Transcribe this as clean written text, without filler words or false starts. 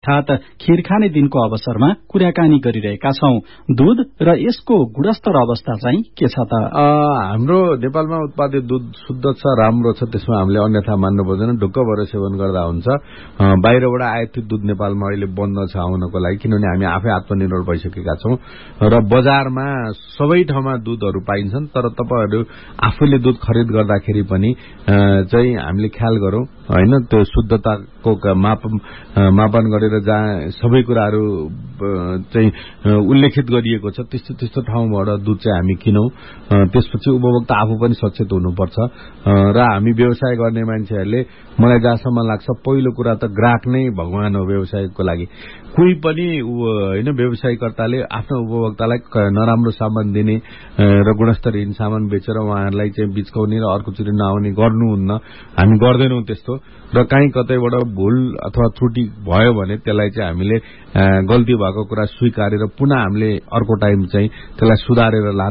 अर्थात खीर खाने दिनको अवसरमा कुराकानी गरिरहेका छौं। दूध र यसको गुणस्तर अवस्था चाहिँ के छ त? हाम्रो नेपालमा उत्पादित दूध शुद्ध छ, राम्रो छ, त्यसमा हामीले अन्यथा मान्नु पर्दैन। ढुक्क भएर सेवन गर्दा हुन्छ। बाहिरबाट आयातित दूध नेपालमा अहिले बन्द छ आउनको लागि, किनभने हामी आफै आत्मनिर्भर भइसकेका छौं र बजारमा सबै ठाउँमा दूधहरू पाइन्छन्। तर तपाईहरु आफैले दूध खरिद गर्दाखेरि पनि चाहिँ हामीले ख्याल गरौं हैन, त्यो शुद्धताको मापन गरेर जहाँ सबै कुराहरू चाहिँ उल्लेखित गरिएको छ त्यस्तो ठाउँबाट दूध चाहिँ हामी किनौं। त्यसपछि उपभोक्ता आफू पनि सचेत हुनुपर्छ र हामी व्यवसाय गर्ने मान्छेहरूले, मलाई जहाँसम्म लाग्छ, पहिलो कुरा त ग्राहक नै भगवान हो व्यवसायको लागि। कोही पनि हैन व्यवसायकर्ताले आफ्नो उपभोक्तालाई नराम्रो सामान दिने र गुणस्तरहीन सामान बेचेर उहाँहरूलाई चाहिँ बिचकाउने र अर्कोचोटि नआउने गर्नुहुन्न। हामी गर्दैनौं त्यस्तो। र कहीँ कतैबाट भूल अथवा त्रुटि भयो भने त्यसलाई चाहिँ हामीले गल्ती भएको कुरा स्वीकारेर पुनः हामीले अर्को टाइम चाहिँ त्यसलाई सुधारेर लान